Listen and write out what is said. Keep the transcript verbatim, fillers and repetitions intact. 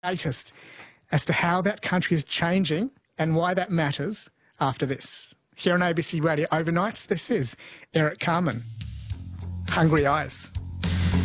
latest as to how that country is changing and why that matters after this. Here on A B C Radio Overnights, this is Eric Carmen, Hungry Eyes.